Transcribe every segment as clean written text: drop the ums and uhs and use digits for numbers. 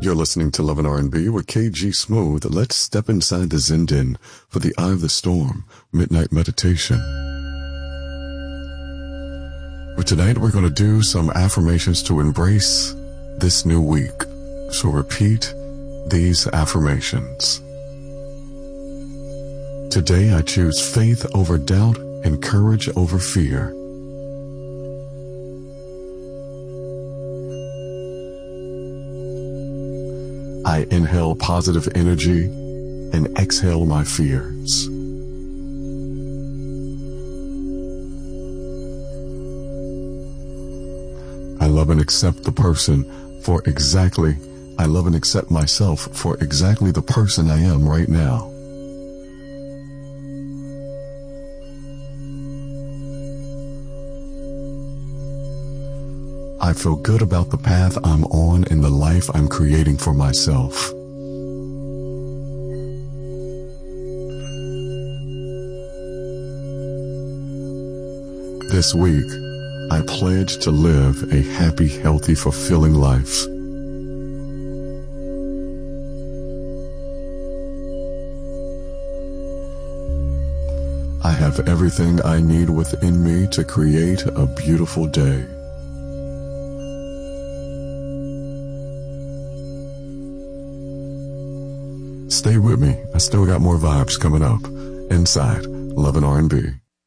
You're listening to Love and R&B with KG Smooth. Let's step inside the Zen Den for the Eye of the Storm Midnight Meditation. For tonight, we're going to do some affirmations to embrace this new week. So repeat these affirmations. Today, I choose faith over doubt and courage over fear. I inhale positive energy and exhale my fears. I love and accept myself for exactly the person I am right now. I feel good about the path I'm on and the life I'm creating for myself. This week, I pledge to live a happy, healthy, fulfilling life. I have everything I need within me to create a beautiful day. Stay with me. I still got more vibes coming up inside Love and R&B.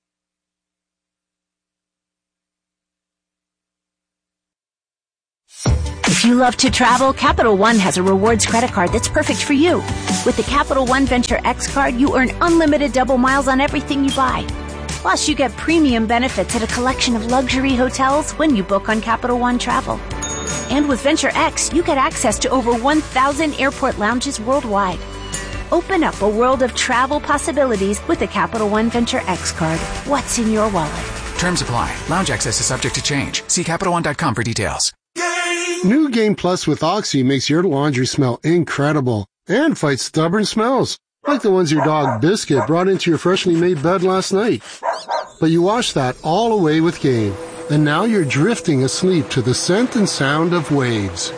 If you love to travel, Capital One has a rewards credit card that's perfect for you. With the Capital One Venture X card, you earn unlimited double miles on everything you buy. Plus, you get premium benefits at a collection of luxury hotels when you book on Capital One Travel. And with Venture X, you get access to over 1,000 airport lounges worldwide. Open up a world of travel possibilities with the Capital One Venture X card. What's in your wallet? Terms apply. Lounge access is subject to change. See CapitalOne.com for details. New Game Plus with Oxy makes your laundry smell incredible and fights stubborn smells, like the ones your dog Biscuit brought into your freshly made bed last night. But you wash that all away with Game, and now you're drifting asleep to the scent and sound of waves.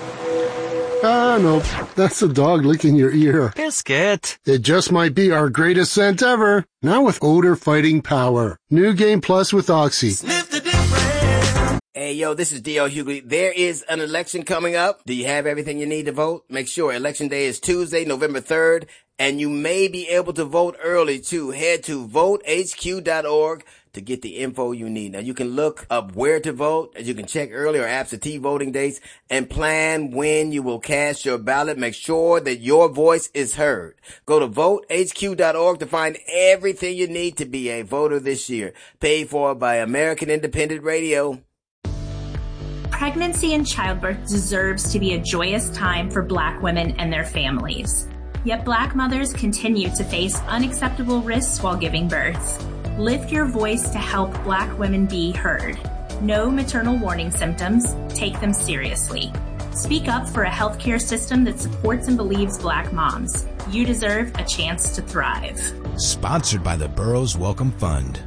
Ah, no, that's the dog licking your ear. Biscuit. It just might be our greatest scent ever, now with odor-fighting power. New Game Plus with Oxy. Sniff the difference. Hey, yo, this is D.L. Hughley. There is an election coming up. Do you have everything you need to vote? Make sure Election Day is Tuesday, November 3rd, and you may be able to vote early, too. Head to votehq.org to get the info you need. Now, you can look up where to vote, as you can check early or absentee voting dates, and plan when you will cast your ballot. Make sure that your voice is heard. Go to votehq.org to find everything you need to be a voter this year. Paid for by American Independent Radio. Pregnancy and childbirth deserves to be a joyous time for Black women and their families. Yet Black mothers continue to face unacceptable risks while giving birth. Lift your voice to help Black women be heard. Know maternal warning symptoms. Take them seriously. Speak up for a healthcare system that supports and believes Black moms. You deserve a chance to thrive. Sponsored by the Burroughs Welcome Fund.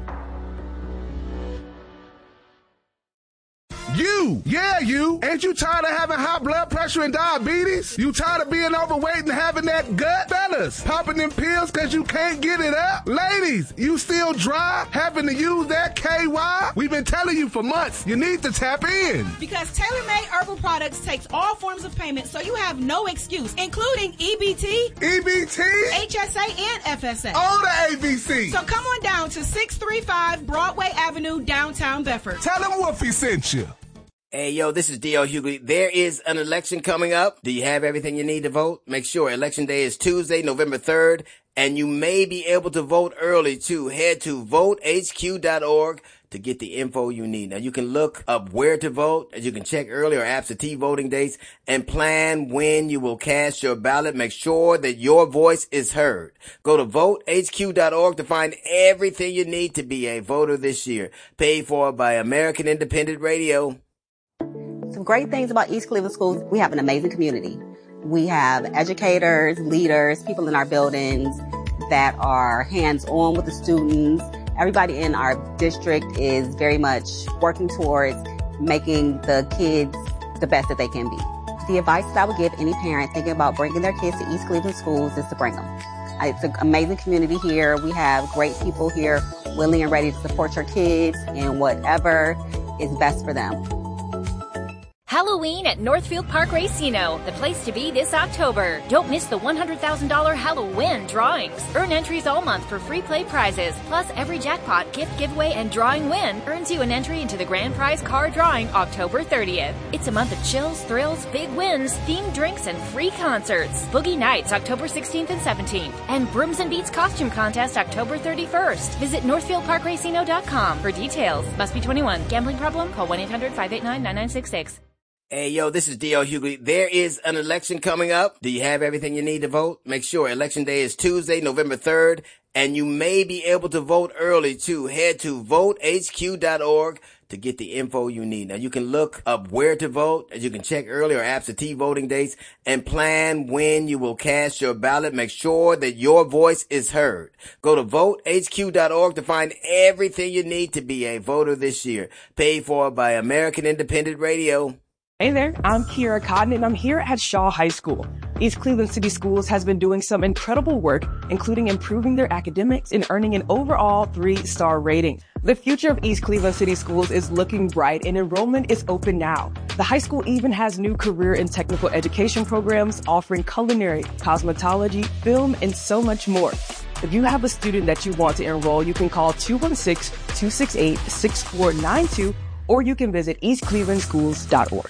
You! Ain't you tired of having high blood pressure and diabetes? You tired of being overweight and having that gut? Fellas, popping them pills cause you can't get it up? Ladies, you still dry, having to use that KY? We've been telling you for months, you need to tap in. Because Tailor-Made Herbal Products takes all forms of payment, so you have no excuse, including EBT, HSA, and FSA. All the ABC. So come on down to 635 Broadway Avenue, downtown Bedford. Tell them Wolfie sent you. Hey, yo, this is D.L. Hughley. There is an election coming up. Do you have everything you need to vote? Make sure Election Day is Tuesday, November 3rd, and you may be able to vote early, too. Head to votehq.org to get the info you need. Now, you can look up where to vote, as you can check early or absentee voting dates, and plan when you will cast your ballot. Make sure that your voice is heard. Go to votehq.org to find everything you need to be a voter this year. Paid for by American Independent Radio. Some great things about East Cleveland Schools, we have an amazing community. We have educators, leaders, people in our buildings that are hands-on with the students. Everybody in our district is very much working towards making the kids the best that they can be. The advice that I would give any parent thinking about bringing their kids to East Cleveland schools is to bring them. It's an amazing community here. We have great people here willing and ready to support your kids in whatever is best for them. Halloween at Northfield Park Racino, the place to be this October. Don't miss the $100,000 Halloween drawings. Earn entries all month for free play prizes. Plus, every jackpot, gift giveaway, and drawing win earns you an entry into the grand prize car drawing October 30th. It's a month of chills, thrills, big wins, themed drinks, and free concerts. Boogie Nights October 16th and 17th. And Brooms and Beats Costume Contest October 31st. Visit NorthfieldParkRacino.com for details. Must be 21. Gambling problem? Call 1-800-589-9966. Hey, yo, this is D.L. Hughley. There is an election coming up. Do you have everything you need to vote? Make sure Election Day is Tuesday, November 3rd, and you may be able to vote early, too. Head to votehq.org to get the info you need. Now, you can look up where to vote, as you can check early or absentee voting dates, and plan when you will cast your ballot. Make sure that your voice is heard. Go to votehq.org to find everything you need to be a voter this year. Paid for by American Independent Radio. Hey there, I'm Kiera Cotton, and I'm here at Shaw High School. East Cleveland City Schools has been doing some incredible work, including improving their academics and earning an overall 3-star rating. The future of East Cleveland City Schools is looking bright, and enrollment is open now. The high school even has new career and technical education programs offering culinary, cosmetology, film, and so much more. If you have a student that you want to enroll, you can call 216-268-6492, or you can visit eastclevelandschools.org.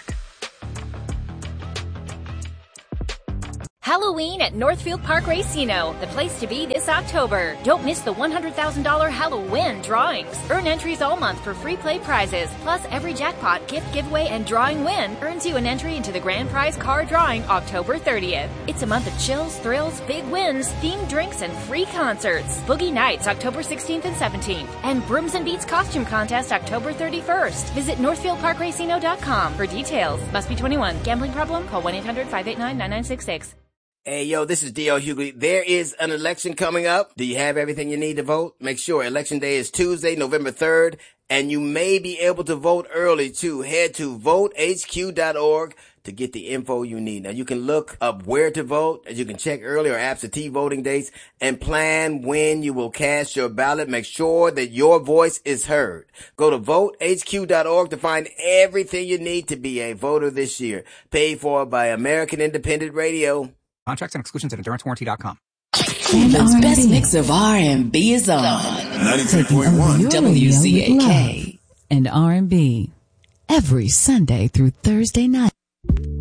Halloween at Northfield Park Racino, the place to be this October. Don't miss the $100,000 Halloween drawings. Earn entries all month for free play prizes. Plus, every jackpot, gift giveaway, and drawing win earns you an entry into the grand prize car drawing October 30th. It's a month of chills, thrills, big wins, themed drinks, and free concerts. Boogie Nights October 16th and 17th. And Brooms and Beats Costume Contest October 31st. Visit NorthfieldParkRacino.com for details. Must be 21. Gambling problem? Call 1-800-589-9966. Hey, yo, this is D.L. Hughley. There is an election coming up. Do you have everything you need to vote? Make sure Election Day is Tuesday, November 3rd, and you may be able to vote early, too. Head to votehq.org to get the info you need. Now, you can look up where to vote, as you can check early or absentee voting dates, and plan when you will cast your ballot. Make sure that your voice is heard. Go to votehq.org to find everything you need to be a voter this year. Paid for by American Independent Radio. Contracts and exclusions at EnduranceWarranty.com. Cleveland's best mix of R&B is on 93.1 WZAK and R&B every Sunday through Thursday night.